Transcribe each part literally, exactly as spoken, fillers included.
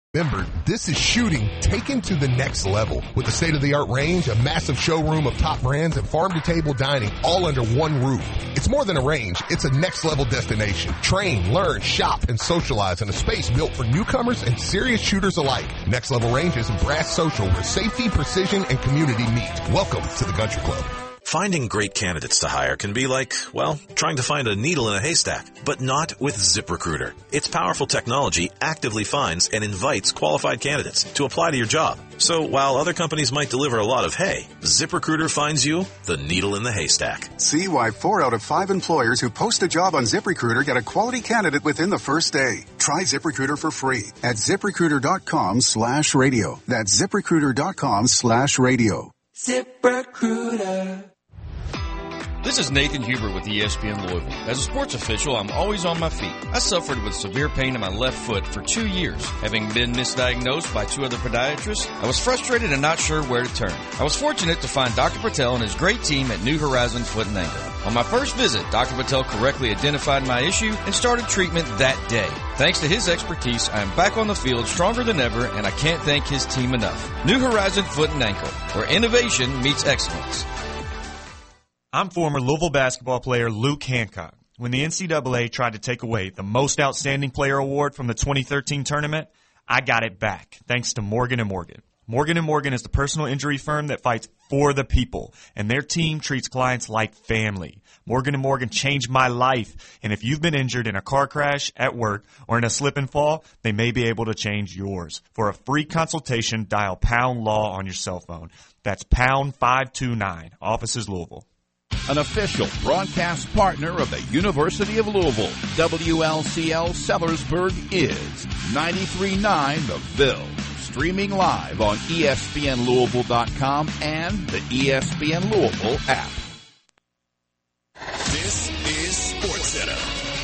Remember, this is shooting taken to the next level. With a state-of-the-art range, a massive showroom of top brands, and farm-to-table dining all under one roof. It's more than a range, it's a next-level destination. Train, learn, shop, and socialize in a space built for newcomers and serious shooters alike. Next Level Range is in Brass Social, where safety, precision, and community meet. Welcome to the Country Club. Finding great candidates to hire can be like, well, trying to find a needle in a haystack, but not with ZipRecruiter. Its powerful technology actively finds and invites qualified candidates to apply to your job. So while other companies might deliver a lot of hay, ZipRecruiter finds you the needle in the haystack. See why four out of five employers who post a job on ZipRecruiter get a quality candidate within the first day. Try ZipRecruiter for free at ZipRecruiter.com slash radio. That's ZipRecruiter.com slash radio. ZipRecruiter. This is Nathan Huber with E S P N Louisville. As a sports official, I'm always on my feet. I suffered with severe pain in my left foot for two years. Having been misdiagnosed by two other podiatrists, I was frustrated and not sure where to turn. I was fortunate to find Doctor Patel and his great team at New Horizon Foot and Ankle. On my first visit, Doctor Patel correctly identified my issue and started treatment that day. Thanks to his expertise, I am back on the field stronger than ever, and I can't thank his team enough. New Horizon Foot and Ankle, where innovation meets excellence. I'm former Louisville basketball player Luke Hancock. When the N C double A tried to take away the Most Outstanding Player award from the twenty thirteen tournament, I got it back, thanks to Morgan and Morgan. Morgan and Morgan is the personal injury firm that fights for the people, and their team treats clients like family. Morgan and Morgan changed my life, and if you've been injured in a car crash, at work, or in a slip and fall, they may be able to change yours. For a free consultation, dial pound law on your cell phone. That's pound five two nine, offices Louisville. An official broadcast partner of the University of Louisville, W L C L Sellersburg is ninety-three point nine The Ville. Streaming live on E S P N Louisville dot com and the E S P N Louisville app. This is SportsCenter.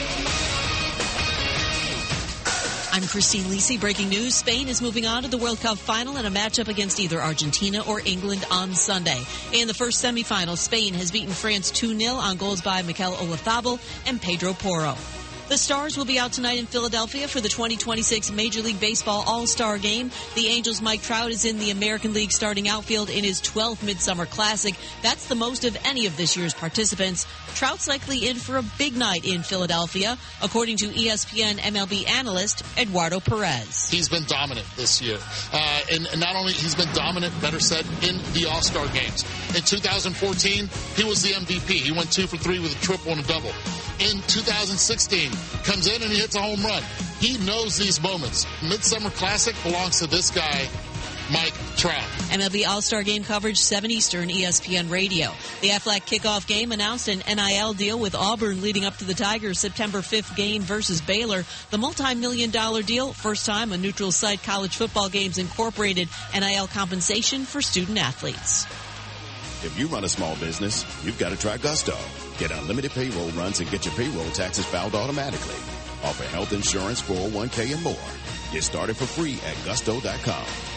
I'm Christine Lisi. Breaking news. Spain is moving on to the World Cup final in a matchup against either Argentina or England on Sunday. In the first semifinal, Spain has beaten France two nil on goals by Mikel Oyarzabal and Pedro Porro. The Stars will be out tonight in Philadelphia for the twenty twenty-six Major League Baseball All-Star Game. The Angels' Mike Trout is in the American League starting outfield in his twelfth Midsummer Classic. That's the most of any of this year's participants. Trout's likely in for a big night in Philadelphia, according to E S P N M L B analyst Eduardo Perez. He's been dominant this year. Uh, and, and not only he's been dominant, better said, in the All-Star games. In two thousand fourteen, he was the M V P. He went two for three with a triple and a double. In two thousand sixteen, comes in and he hits a home run. He knows these moments. Midsummer Classic belongs to this guy, Mike Trout. M L B All-Star Game coverage, seven Eastern, E S P N Radio. The Aflac kickoff game announced an N I L deal with Auburn leading up to the Tigers' September fifth game versus Baylor. The multi-million dollar deal, first time a neutral site college football games incorporated N I L compensation for student athletes. If you run a small business, you've got to try Gusto. Get unlimited payroll runs and get your payroll taxes filed automatically. Offer health insurance, four oh one k, and more. Get started for free at gusto dot com.